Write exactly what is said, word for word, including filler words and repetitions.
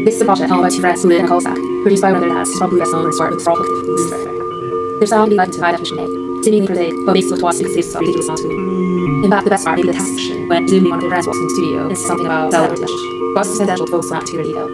This is a project all about two friends who live in a cul-de-sac, produced by one of their dads, probably best known for his product. Their sound can be likened to high definition tape, seemingly prosaic, but makes it twice because it's a ridiculous sound to me. In fact, the best part may be the test session, when presumably one of their friends walks in the studio and says something about celebrity touch. But it's essential to focus on that particular detail.